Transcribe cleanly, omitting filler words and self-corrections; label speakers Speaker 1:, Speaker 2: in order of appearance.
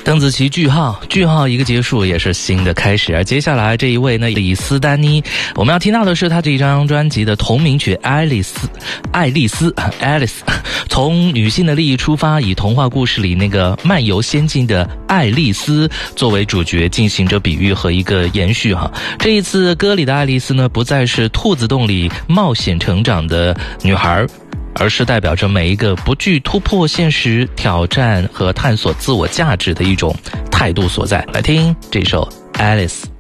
Speaker 1: 邓紫棋句号一个结束，也是新的开始。而接下来这一位呢，李斯丹妮，我们要听到的是她这一张专辑的同名曲《爱丽丝》，Alice， 从女性的利益出发，以童话故事里那个漫游仙境的爱丽丝作为主角，进行着比喻和一个延续哈。这一次歌里的爱丽丝呢，不再是兔子洞里冒险成长的女孩，而是代表着每一个不惧突破现实、挑战和探索自我价值的一种态度所在。来听这首 Alice。